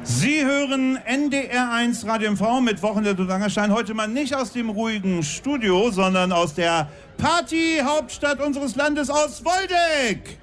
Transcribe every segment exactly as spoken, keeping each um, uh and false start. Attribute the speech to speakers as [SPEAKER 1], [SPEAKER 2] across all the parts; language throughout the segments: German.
[SPEAKER 1] Sie hören N D R eins Radio M V mit Wochenende und Angerstein. Heute mal nicht aus dem ruhigen Studio, sondern aus der Party-Hauptstadt unseres Landes, aus Woldeck.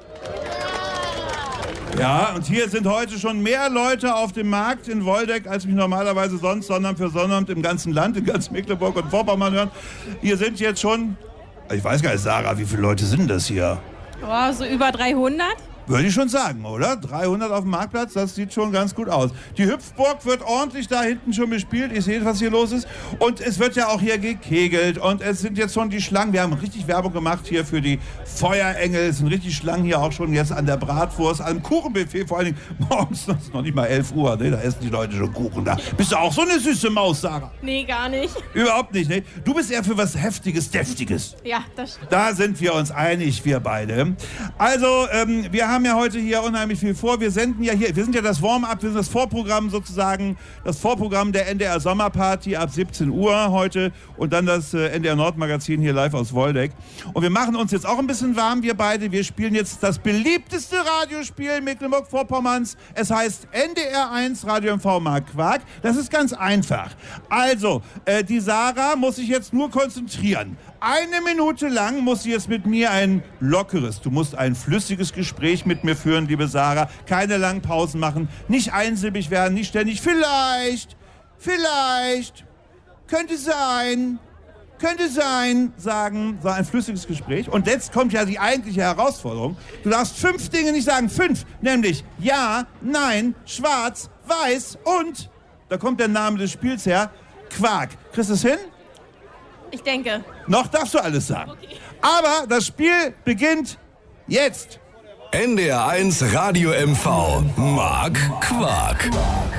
[SPEAKER 1] Ja, und hier sind heute schon mehr Leute auf dem Markt in Woldeck, als mich normalerweise sonst, sondern für Sonnabend im ganzen Land, in ganz Mecklenburg und Vorpommern hören. Hier sind jetzt schon, ich weiß gar nicht, Sarah, wie viele Leute sind das hier?
[SPEAKER 2] Oh, so über dreihundert?
[SPEAKER 1] Würde ich schon sagen, oder? dreihundert auf dem Marktplatz, das sieht schon ganz gut aus. Die Hüpfburg wird ordentlich da hinten schon bespielt. Ich sehe, was hier los ist. Und es wird ja auch hier gekegelt. Und es sind jetzt schon die Schlangen. Wir haben richtig Werbung gemacht hier für die Feuerengel. Es sind richtig Schlangen hier auch schon jetzt an der Bratwurst, am Kuchenbuffet. Vor allen Dingen morgens, das ist noch nicht mal elf Uhr. Ne? Da essen die Leute schon Kuchen da. Bist du auch so eine süße Maus, Sarah?
[SPEAKER 2] Nee, gar nicht.
[SPEAKER 1] Überhaupt nicht, ne? Du bist eher für was Heftiges, Deftiges.
[SPEAKER 2] Ja, das stimmt.
[SPEAKER 1] Da sind wir uns einig, wir beide. Also, ähm, wir haben Wir haben ja heute hier unheimlich viel vor. Wir senden ja hier, wir sind ja das Warm-up, wir sind das Vorprogramm sozusagen, das Vorprogramm der N D R Sommerparty ab siebzehn Uhr heute und dann das äh, N D R Nordmagazin hier live aus Woldeck. Und wir machen uns jetzt auch ein bisschen warm, wir beide. Wir spielen jetzt das beliebteste Radiospiel Mecklenburg-Vorpommerns. Es heißt N D R eins Radio M V Mark Quark. Das ist ganz einfach. Also, äh, die Sarah muss sich jetzt nur konzentrieren. Eine Minute lang muss sie jetzt mit mir ein lockeres, du musst ein flüssiges Gespräch mit mir führen, liebe Sarah. Keine langen Pausen machen, nicht einsilbig werden, nicht ständig. Vielleicht, vielleicht, könnte sein, könnte sein, sagen, so ein flüssiges Gespräch. Und jetzt kommt ja die eigentliche Herausforderung. Du darfst fünf Dinge nicht sagen, fünf, nämlich ja, nein, schwarz, weiß und, da kommt der Name des Spiels her, Quark. Kriegst du es hin?
[SPEAKER 2] Ich denke.
[SPEAKER 1] Noch darfst du alles sagen. Okay. Aber das Spiel beginnt jetzt.
[SPEAKER 3] N D R eins Radio M V Mark Quark.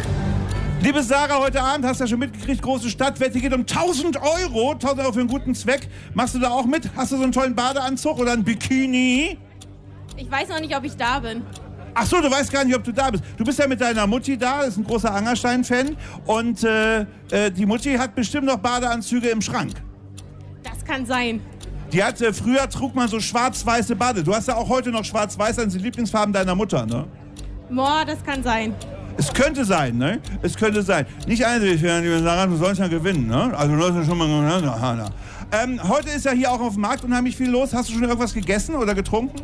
[SPEAKER 1] Liebe Sarah, heute Abend hast du ja schon mitgekriegt, große Stadtwette geht um tausend Euro. tausend Euro für einen guten Zweck. Machst du da auch mit? Hast du so einen tollen Badeanzug oder ein Bikini?
[SPEAKER 2] Ich weiß noch nicht, ob ich da bin.
[SPEAKER 1] Ach so, du weißt gar nicht, ob du da bist. Du bist ja mit deiner Mutti da, das ist ein großer Angerstein-Fan. Und äh, äh, die Mutti hat bestimmt noch Badeanzüge im Schrank.
[SPEAKER 2] Das kann sein.
[SPEAKER 1] Die hatte, früher trug man so schwarz-weiße Bade. Du hast ja auch heute noch schwarz-weiß, als die Lieblingsfarben deiner Mutter, ne?
[SPEAKER 2] Boah, das kann sein.
[SPEAKER 1] Es könnte sein, ne? Es könnte sein. Nicht einsilbig werden, liebe Sarah, du sollst ja gewinnen, ne? Also du hast ja schon mal... Ne? Ähm, heute ist ja hier auch auf dem Markt unheimlich viel los. Hast du schon irgendwas gegessen oder getrunken?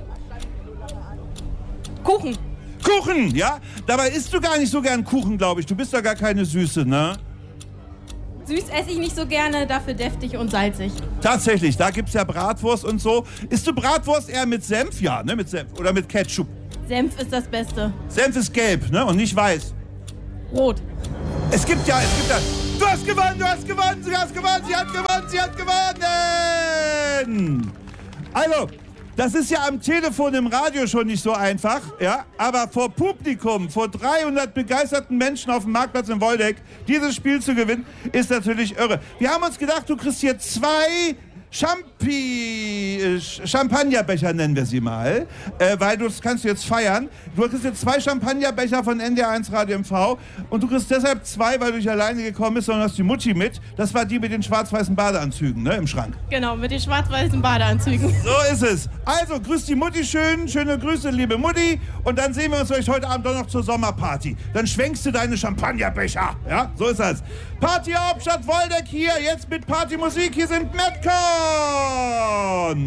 [SPEAKER 2] Kuchen.
[SPEAKER 1] Kuchen, ja? Dabei isst du gar nicht so gern Kuchen, glaube ich. Du bist doch gar keine Süße, ne?
[SPEAKER 2] Süß esse ich nicht so gerne, dafür deftig und salzig.
[SPEAKER 1] Tatsächlich, da gibt's ja Bratwurst und so. Isst du Bratwurst eher mit Senf? Ja, ne? Mit Senf. Oder mit Ketchup?
[SPEAKER 2] Senf ist das Beste.
[SPEAKER 1] Senf ist gelb, ne? Und nicht weiß.
[SPEAKER 2] Rot.
[SPEAKER 1] Es gibt ja, es gibt ja... Du hast gewonnen, du hast gewonnen, sie hat gewonnen, sie hat gewonnen, sie hat gewonnen! Also... Das ist ja am Telefon im Radio schon nicht so einfach, ja, aber vor Publikum, vor dreihundert begeisterten Menschen auf dem Marktplatz in Woldeck, dieses Spiel zu gewinnen, ist natürlich irre. Wir haben uns gedacht, du kriegst hier zwei Champi, äh, Champagnerbecher, nennen wir sie mal, äh, weil du das kannst du jetzt feiern. Du kriegst jetzt zwei Champagnerbecher von N D R eins Radio M V und du kriegst deshalb zwei, weil du nicht alleine gekommen bist, sondern hast die Mutti mit. Das war die mit den schwarz-weißen Badeanzügen, ne, im Schrank.
[SPEAKER 2] Genau, mit den schwarz-weißen Badeanzügen.
[SPEAKER 1] So ist es. Also, grüß die Mutti schön, schöne Grüße, liebe Mutti. Und dann sehen wir uns euch heute Abend doch noch zur Sommerparty. Dann schwenkst du deine Champagnerbecher. Ja, so ist das. Party Hauptstadt Woldeck hier, jetzt mit Partymusik. Hier sind Metcon.